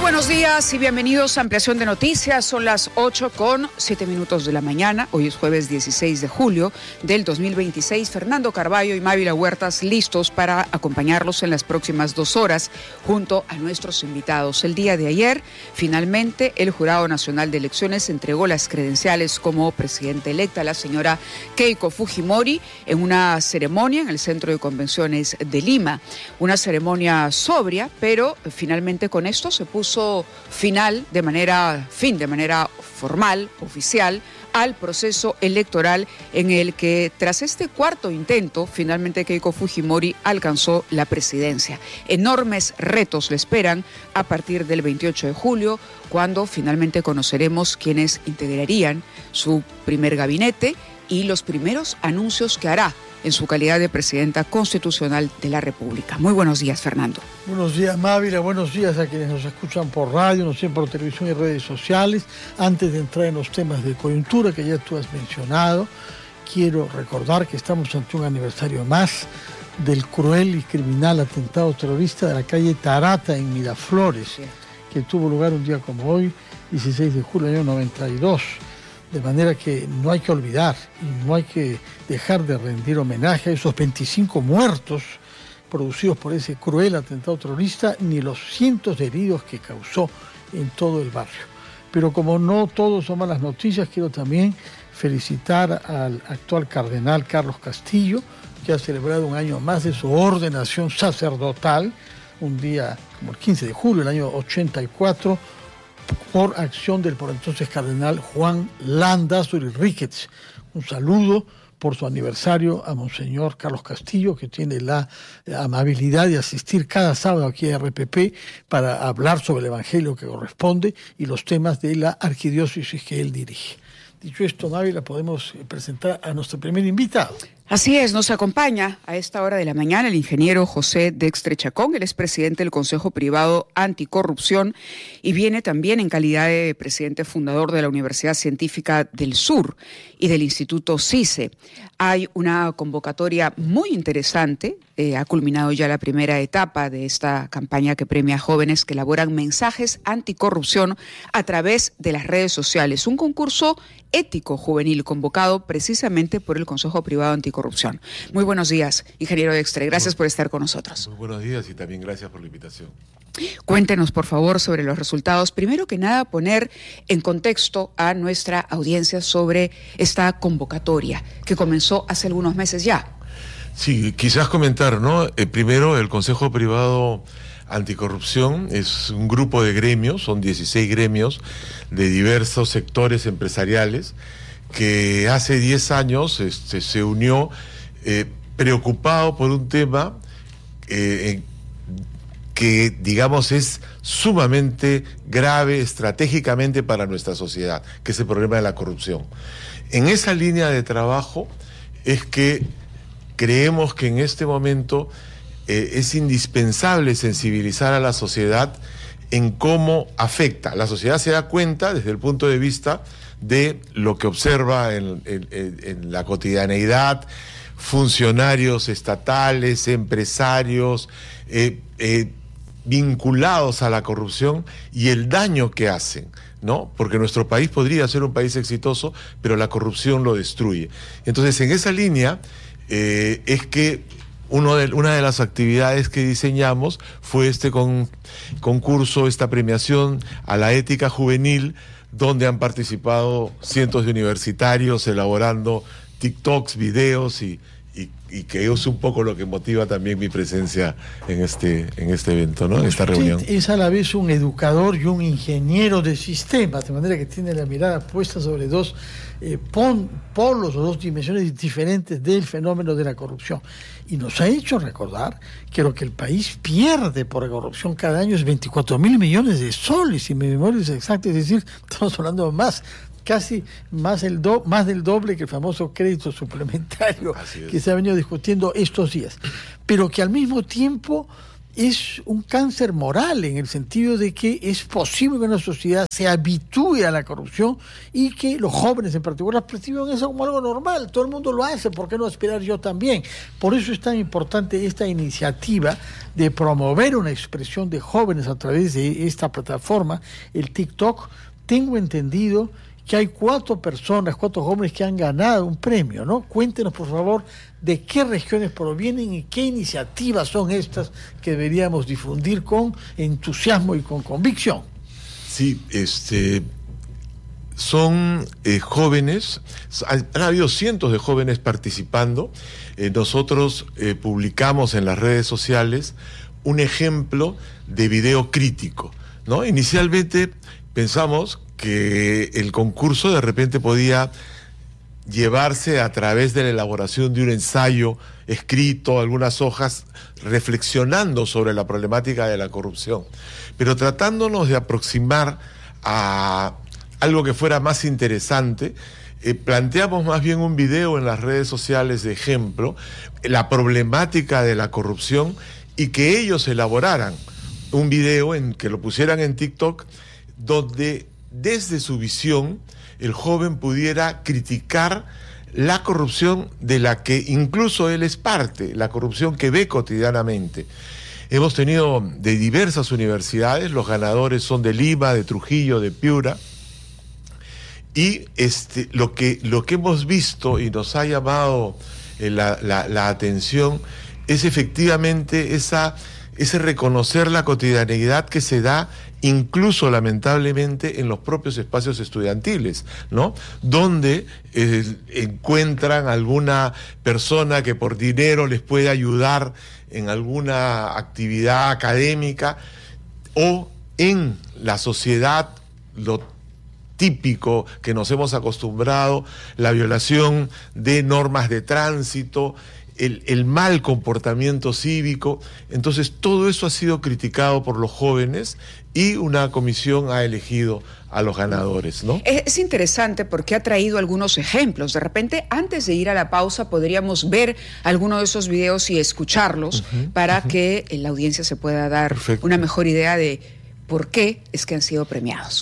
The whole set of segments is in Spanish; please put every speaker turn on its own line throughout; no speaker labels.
buenos días y bienvenidos a Ampliación de Noticias. Son las 8:07 de la mañana. Hoy es jueves 16 de julio del 2026. Fernando Carballo y Mávila Huertas listos para acompañarlos en las próximas 2 horas junto a nuestros invitados. El día de ayer, finalmente, el Jurado Nacional de Elecciones entregó las credenciales como presidenta electa a la señora Keiko Fujimori en una ceremonia en el Centro de Convenciones de Lima. Una ceremonia sobria, pero finalmente con esto se puso fin de manera formal, oficial, al proceso electoral en el que, tras este cuarto intento, finalmente Keiko Fujimori alcanzó la presidencia. Enormes retos le esperan a partir del 28 de julio, cuando finalmente conoceremos quiénes integrarían su primer gabinete y los primeros anuncios que hará en su calidad de presidenta constitucional de la República. Muy buenos días, Fernando.
Buenos días, Mávila. Buenos días a quienes nos escuchan por radio, nos siguen por televisión y redes sociales. Antes de entrar en los temas de coyuntura que ya tú has mencionado, quiero recordar que estamos ante un aniversario más del cruel y criminal atentado terrorista de la calle Tarata en Miraflores, que tuvo lugar un día como hoy, 16 de julio del año 92. De manera que no hay que olvidar y no hay que dejar de rendir homenaje a esos 25 muertos producidos por ese cruel atentado terrorista, ni los cientos de heridos que causó en todo el barrio. Pero como no todos son malas noticias, quiero también felicitar al actual cardenal Carlos Castillo, que ha celebrado un año más de su ordenación sacerdotal, un día como el 15 de julio del año 84, por acción del por entonces cardenal Juan Landázuri Ricketts. Un saludo por su aniversario a Monseñor Carlos Castillo, que tiene la amabilidad de asistir cada sábado aquí a RPP para hablar sobre el Evangelio que corresponde y los temas de la arquidiócesis que él dirige. Dicho esto, Mávila, podemos presentar a nuestro primer invitado.
Así es, nos acompaña a esta hora de la mañana el ingeniero José Dextre Chacón. Él es presidente del Consejo Privado Anticorrupción y viene también en calidad de presidente fundador de la Universidad Científica del Sur y del Instituto CICE. Hay una convocatoria muy interesante, ha culminado ya la primera etapa de esta campaña que premia a jóvenes que elaboran mensajes anticorrupción a través de las redes sociales. Un concurso ético juvenil convocado precisamente por el Consejo Privado Anticorrupción. Muy buenos días, ingeniero Dextre. Gracias por estar con nosotros.
Muy buenos días y también gracias por la invitación.
Cuéntenos, por favor, sobre los resultados. Primero que nada, poner en contexto a nuestra audiencia sobre esta convocatoria que comenzó hace algunos meses ya.
Sí, quizás comentar, ¿no? Primero, el Consejo Privado Anticorrupción es un grupo de gremios, son 16 gremios de diversos sectores empresariales que hace 10 años se unió preocupado por un tema que, digamos, es sumamente grave estratégicamente para nuestra sociedad, que es el problema de la corrupción. En esa línea de trabajo es que creemos que en este momento es indispensable sensibilizar a la sociedad en cómo afecta. La sociedad se da cuenta desde el punto de vista de lo que observa en la cotidianeidad, funcionarios estatales, empresarios, vinculados a la corrupción y el daño que hacen, ¿no? Porque nuestro país podría ser un país exitoso, pero la corrupción lo destruye. Entonces, en esa línea es que una de las actividades que diseñamos fue este concurso, esta premiación a la ética juvenil, donde han participado cientos de universitarios elaborando TikToks, videos y que es un poco lo que motiva también mi presencia en este evento, ¿no? En esta reunión.
Es a la vez un educador y un ingeniero de sistemas, de manera que tiene la mirada puesta sobre dos polos o dos dimensiones diferentes del fenómeno de la corrupción. Y nos ha hecho recordar que lo que el país pierde por la corrupción cada año es 24.000 millones de soles, si mi memoria es exacta, es decir, estamos hablando casi más del doble que el famoso crédito suplementario que se ha venido discutiendo estos días, pero que al mismo tiempo es un cáncer moral, en el sentido de que es posible que una sociedad se habitúe a la corrupción y que los jóvenes en particular perciban eso como algo normal. Todo el mundo lo hace, ¿por qué no aspirar yo también? Por eso es tan importante esta iniciativa de promover una expresión de jóvenes a través de esta plataforma, el TikTok. Tengo entendido que hay 4 jóvenes que han ganado un premio, ¿no? Cuéntenos, por favor, de qué regiones provienen y qué iniciativas son estas que deberíamos difundir con entusiasmo y con convicción.
Sí, son jóvenes, han habido cientos de jóvenes participando. Nosotros publicamos en las redes sociales un ejemplo de video crítico, ¿no? Inicialmente pensamos que el concurso de repente podía llevarse a través de la elaboración de un ensayo escrito, algunas hojas, reflexionando sobre la problemática de la corrupción, pero tratándonos de aproximar a algo que fuera más interesante. Planteamos más bien un video en las redes sociales de ejemplo, la problemática de la corrupción, y que ellos elaboraran un video en que lo pusieran en TikTok, donde desde su visión el joven pudiera criticar la corrupción de la que incluso él es parte, la corrupción que ve cotidianamente. Hemos tenido de diversas universidades, los ganadores son de Lima, de Trujillo, de Piura, y lo que hemos visto y nos ha llamado la atención es efectivamente ese reconocer la cotidianeidad que se da incluso lamentablemente en los propios espacios estudiantiles, ¿no? Donde encuentran alguna persona que por dinero les puede ayudar en alguna actividad académica, o en la sociedad lo típico que nos hemos acostumbrado, la violación de normas de tránsito, el mal comportamiento cívico. Entonces todo eso ha sido criticado por los jóvenes y una comisión ha elegido a los ganadores, ¿no?
Es interesante porque ha traído algunos ejemplos. De repente, antes de ir a la pausa, podríamos ver alguno de esos videos y escucharlos para que la audiencia se pueda dar una mejor idea de por qué es que han sido premiados.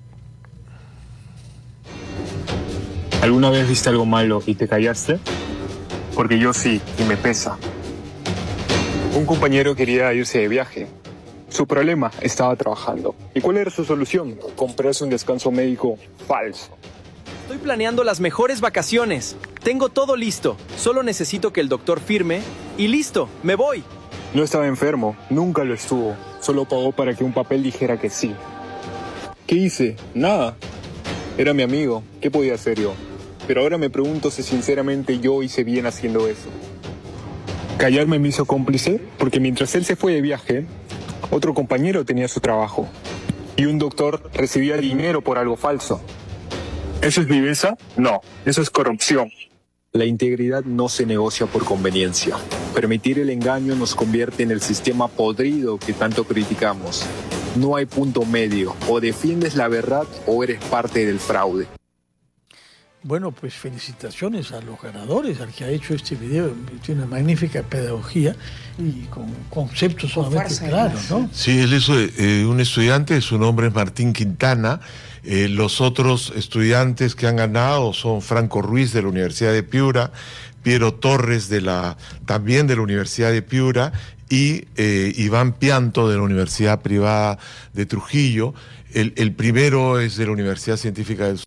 ¿Alguna vez viste algo malo y te callaste? Porque yo sí, y me pesa. Un compañero quería irse de viaje. Su problema, estaba trabajando. ¿Y cuál era su solución? Comprarse un descanso médico falso.
Estoy planeando las mejores vacaciones. Tengo todo listo. Solo necesito que el doctor firme y listo, me voy.
No estaba enfermo, nunca lo estuvo. Solo pagó para que un papel dijera que sí. ¿Qué hice? Nada. Era mi amigo, ¿qué podía hacer yo? Pero ahora me pregunto si sinceramente yo hice bien haciendo eso. Callarme me hizo cómplice porque mientras él se fue de viaje, otro compañero tenía su trabajo. Y un doctor recibía dinero por algo falso. ¿Eso es viveza? No, eso es corrupción. La integridad no se negocia por conveniencia. Permitir el engaño nos convierte en el sistema podrido que tanto criticamos. No hay punto medio. O defiendes la verdad o eres parte del fraude.
Bueno, pues felicitaciones a los ganadores, al que ha hecho este video. Tiene una magnífica pedagogía y con conceptos solamente claros, ¿no?
Sí, él es un estudiante, su nombre es Martín Quintana. Los otros estudiantes que han ganado son Franco Ruiz de la Universidad de Piura, Piero Torres también de la Universidad de Piura, y Iván Pianto de la Universidad Privada de Trujillo. El primero es de la Universidad Científica del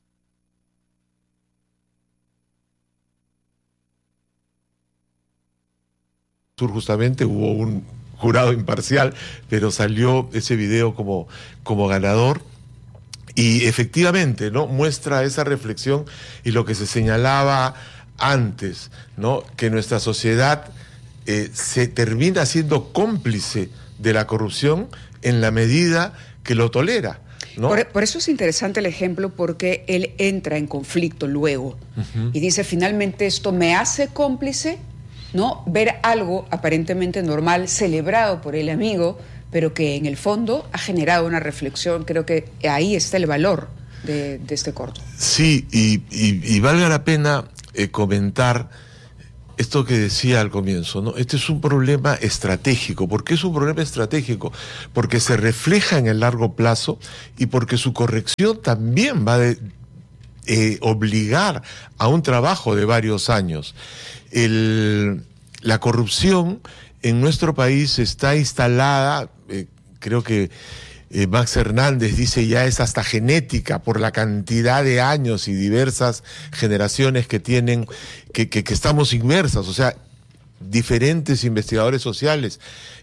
Sur, justamente hubo un jurado imparcial, pero salió ese video como ganador. Y efectivamente, ¿no?, muestra esa reflexión y lo que se señalaba antes, ¿no?, que nuestra sociedad se termina siendo cómplice de la corrupción en la medida que lo tolera, ¿no?
Por eso es interesante el ejemplo, porque él entra en conflicto luego y dice, finalmente esto me hace cómplice, ¿no? Ver algo aparentemente normal, celebrado por el amigo, pero que en el fondo ha generado una reflexión. Creo que ahí está el valor de este corto.
Sí, y valga la pena comentar esto que decía al comienzo, ¿no? Este es un problema estratégico. ¿Por qué es un problema estratégico? Porque se refleja en el largo plazo y porque su corrección también va a obligar a un trabajo de varios años. La corrupción en nuestro país está instalada, creo que Max Hernández dice ya es hasta genética por la cantidad de años y diversas generaciones que tienen, que estamos inmersas, o sea, diferentes investigadores sociales.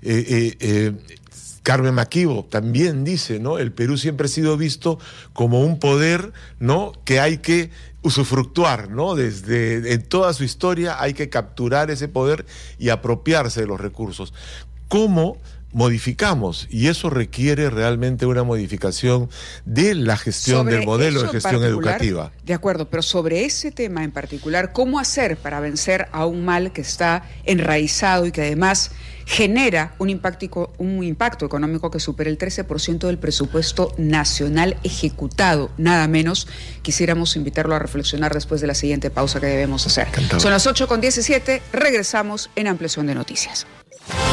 Carmen Maquivo también dice, ¿no? El Perú siempre ha sido visto como un poder, ¿no? Que hay que usufructuar, ¿no? En toda su historia hay que capturar ese poder y apropiarse de los recursos. ¿Cómo modificamos? Y eso requiere realmente una modificación de la gestión, del modelo de gestión educativa.
De acuerdo, pero sobre ese tema en particular, ¿cómo hacer para vencer a un mal que está enraizado y que además genera un impacto económico que supera el 13% del presupuesto nacional ejecutado, nada menos? Quisiéramos invitarlo a reflexionar después de la siguiente pausa que debemos hacer.
Encantado.
Son las 8:17, regresamos en Ampliación de Noticias.